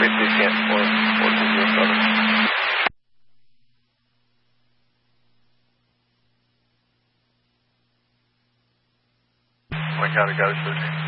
please cancel for 4207. We got to go, Susie.